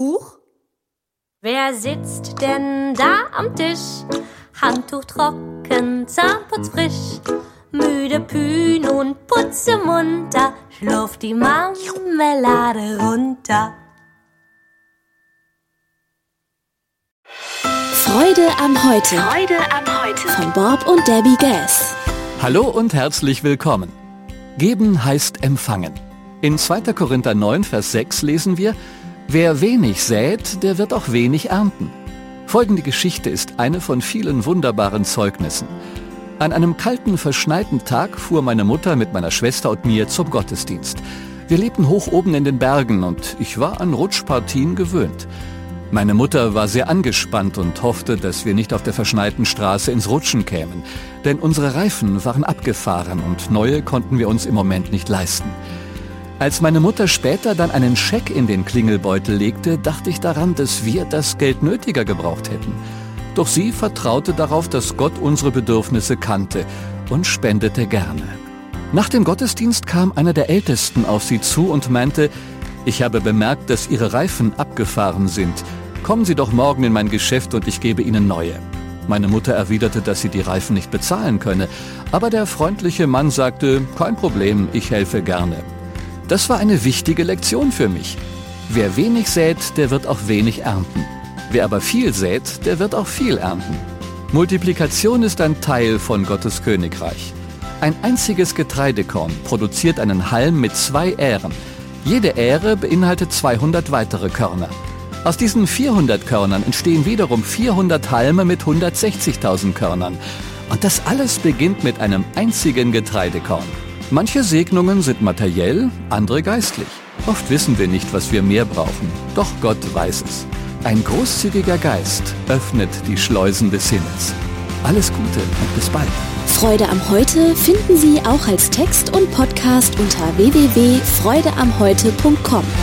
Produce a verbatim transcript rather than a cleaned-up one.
Huch! Wer sitzt denn da am Tisch? Handtuch trocken, Zahnputz frisch. Müde Pühn und Putze munter, schlurft die Marmelade runter. Freude am Heute. Freude am Heute. Von Bob und Debbie Gass. Hallo und herzlich willkommen. Geben heißt empfangen. In zweiter Korinther neun, Vers sechs lesen wir: Wer wenig sät, der wird auch wenig ernten. Folgende Geschichte ist eine von vielen wunderbaren Zeugnissen. An einem kalten, verschneiten Tag fuhr meine Mutter mit meiner Schwester und mir zum Gottesdienst. Wir lebten hoch oben in den Bergen und ich war an Rutschpartien gewöhnt. Meine Mutter war sehr angespannt und hoffte, dass wir nicht auf der verschneiten Straße ins Rutschen kämen, denn unsere Reifen waren abgefahren und neue konnten wir uns im Moment nicht leisten. Als meine Mutter später dann einen Scheck in den Klingelbeutel legte, dachte ich daran, dass wir das Geld nötiger gebraucht hätten. Doch sie vertraute darauf, dass Gott unsere Bedürfnisse kannte und spendete gerne. Nach dem Gottesdienst kam einer der Ältesten auf sie zu und meinte: Ich habe bemerkt, dass Ihre Reifen abgefahren sind. Kommen Sie doch morgen in mein Geschäft und ich gebe Ihnen neue. Meine Mutter erwiderte, dass sie die Reifen nicht bezahlen könne, aber der freundliche Mann sagte: Kein Problem, ich helfe gerne. Das war eine wichtige Lektion für mich. Wer wenig sät, der wird auch wenig ernten. Wer aber viel sät, der wird auch viel ernten. Multiplikation ist ein Teil von Gottes Königreich. Ein einziges Getreidekorn produziert einen Halm mit zwei Ähren. Jede Ähre beinhaltet zweihundert weitere Körner. Aus diesen vierhundert Körnern entstehen wiederum vierhundert Halme mit hundertsechzigtausend Körnern. Und das alles beginnt mit einem einzigen Getreidekorn. Manche Segnungen sind materiell, andere geistlich. Oft wissen wir nicht, was wir mehr brauchen. Doch Gott weiß es. Ein großzügiger Geist öffnet die Schleusen des Himmels. Alles Gute und bis bald. Freude am Heute finden Sie auch als Text und Podcast unter w w w punkt freude am heute punkt com.